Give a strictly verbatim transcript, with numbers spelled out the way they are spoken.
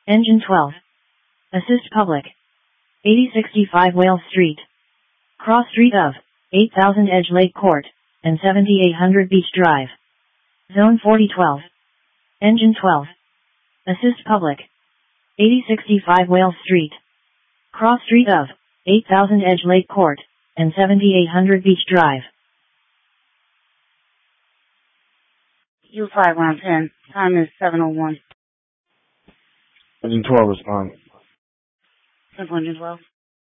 Engine twelve. Assist public. eighty sixty-five Wales Street. Cross street of eight thousand Edge Lake Court, and seventy-eight hundred Beach Drive. Zone forty twelve. Engine twelve. Assist public. eighty sixty-five Wales Street. Cross street of eight thousand Edge Lake Court, and seventy-eight hundred Beach Drive. U five one ten. Time is seven oh one. Engine twelve respond. Central Engine twelve.